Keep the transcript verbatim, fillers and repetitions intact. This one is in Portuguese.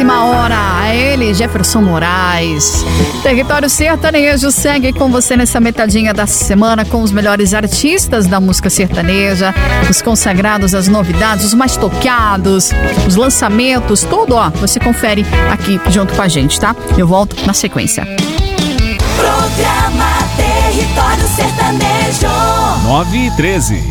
última hora, ele, Jefferson Moraes. Território Sertanejo segue com você nessa metadinha da semana com os melhores artistas da música sertaneja, os consagrados, as novidades, os mais tocados, os lançamentos, tudo, ó, você confere aqui junto com a gente, tá? Eu volto na sequência. Programa Território Sertanejo. nove e treze.